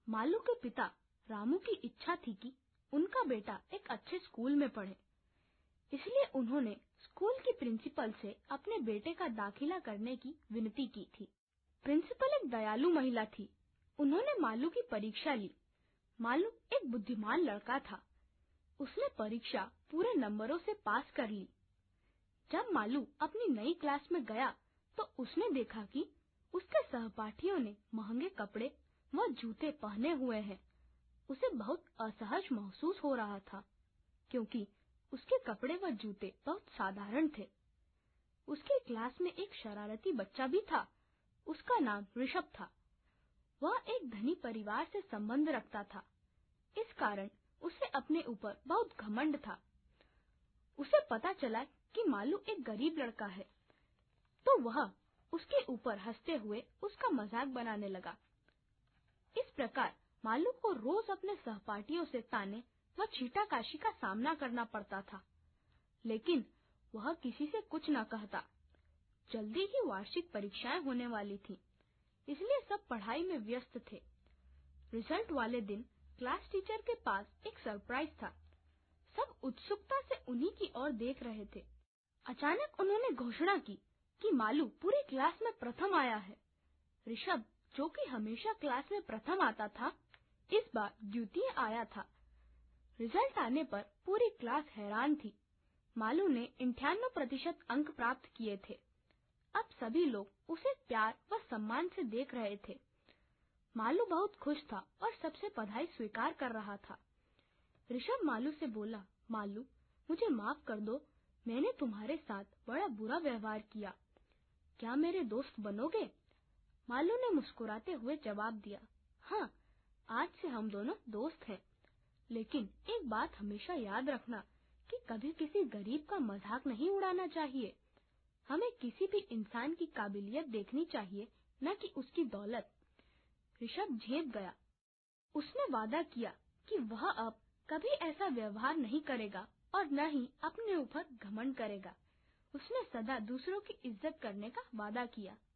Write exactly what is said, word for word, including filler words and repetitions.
मालू के पिता रामू की इच्छा थी कि उनका बेटा एक अच्छे स्कूल में पढ़े, इसलिए उन्होंने स्कूल की प्रिंसिपल से अपने बेटे का दाखिला करने की विनती की थी। प्रिंसिपल एक दयालु महिला थी। उन्होंने मालू की परीक्षा ली। मालू एक बुद्धिमान लड़का था। उसने परीक्षा पूरे नंबरों से पास कर ली। जब मालू अपनी नई क्लास में गया तो उसने देखा कि उसके सहपाठियों ने महंगे कपड़े व जूते पहने हुए हैं। उसे बहुत असहज महसूस हो रहा था, क्योंकि उसके कपड़े व जूते बहुत साधारण थे। उसकी क्लास में एक शरारती बच्चा भी था। उसका नाम ऋषभ था। वह एक धनी परिवार से संबंध रखता था। इस कारण उसे अपने ऊपर बहुत घमंड था। उसे पता चला कि मालू एक गरीब लड़का है, तो वह उसके ऊपर हंसते हुए उसका मजाक बनाने लगा। इस प्रकार मालू को रोज अपने सहपाठियों से ताने व छीटाकाशी का सामना करना पड़ता था, लेकिन वह किसी से कुछ न कहता। जल्दी ही वार्षिक परीक्षाएं होने वाली थीं, इसलिए सब पढ़ाई में व्यस्त थे। रिजल्ट वाले दिन क्लास टीचर के पास एक सरप्राइज था। सब उत्सुकता से उन्हीं की ओर देख रहे थे। अचानक उन्होंने घोषणा की कि मालू पूरी क्लास में प्रथम आया है। ऋषभ, जो कि हमेशा क्लास में प्रथम आता था, इस बार द्वितीय आया था। रिजल्ट आने पर पूरी क्लास हैरान थी। मालू ने इक्यानवे प्रतिशत अंक प्राप्त किए थे। अब सभी लोग उसे प्यार व सम्मान से देख रहे थे। मालू बहुत खुश था और सबसे बधाई स्वीकार कर रहा था। ऋषभ मालू से बोला, मालू, मुझे माफ कर दो, मैंने तुम्हारे साथ बड़ा बुरा व्यवहार किया। क्या मेरे दोस्त बनोगे? मालू ने मुस्कुराते हुए जवाब दिया, हाँ, आज से हम दोनों दोस्त हैं। लेकिन एक बात हमेशा याद रखना कि कभी किसी गरीब का मजाक नहीं उड़ाना चाहिए। हमें किसी भी इंसान की काबिलियत देखनी चाहिए, न कि उसकी दौलत। ऋषभ झेप गया। उसने वादा किया कि वह अब कभी ऐसा व्यवहार नहीं करेगा और न ही अपने ऊपर घमंड करेगा। उसने सदा दूसरों की इज्जत करने का वादा किया।